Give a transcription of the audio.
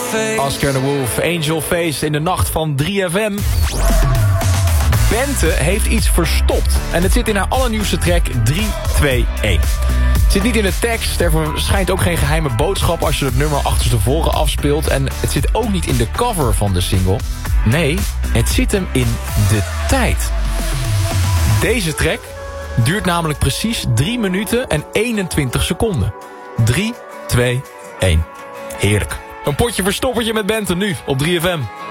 Oscar de Wolf, Angel Face in de nacht van 3FM. Bente heeft iets verstopt. En het zit in haar allernieuwste track 321. Het zit niet in de tekst, er schijnt ook geen geheime boodschap als je het nummer achterstevoren afspeelt. En het zit ook niet in de cover van de single. Nee, het zit hem in de tijd. Deze track duurt namelijk precies 3 minuten en 21 seconden. 3, 2, 1. Heerlijk. Een potje verstoppertje met Bente nu op 3FM.